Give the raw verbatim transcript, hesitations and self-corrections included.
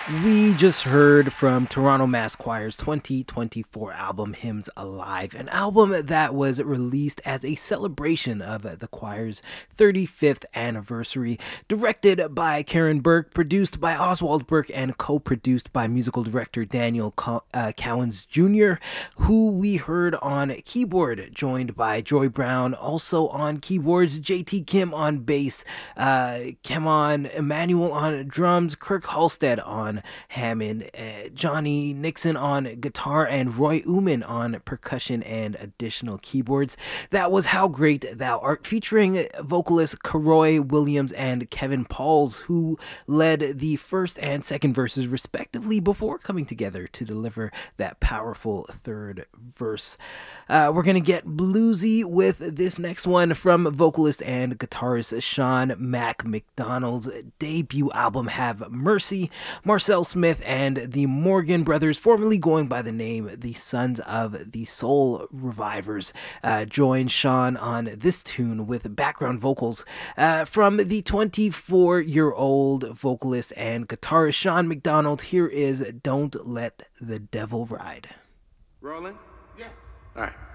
We just heard from Toronto Mass Choir's twenty twenty-four album Hymns Alive, an album that was released as a celebration of the choir's thirty-fifth anniversary, directed by Karen Burke, produced by Oswald Burke, and co-produced by musical director Daniel Co- uh, Cowens Junior, who we heard on keyboard, joined by Joy Brown, also on keyboards, J T Kim on bass, uh, Kemon Emmanuel on drums, Kirk Halstead on Hammond, uh, Johnny Nixon on guitar, and Roy Uman on percussion and additional keyboards. That was How Great Thou Art, featuring vocalist Karoy Williams and Kevin Pauls, who led the first and second verses respectively before coming together to deliver that powerful third verse. Uh, we're going to get bluesy with this next one from vocalist and guitarist Sean Mac McDonald's debut album Have Mercy. Marcel Smith and the Morgan Brothers, formerly going by the name the Sons of the Soul Revivers, uh, joined Sean on this tune with background vocals uh, from the twenty-four-year-old vocalist and guitarist Sean McDonald. Here is Don't Let the Devil Ride. Rolling? Yeah. All right.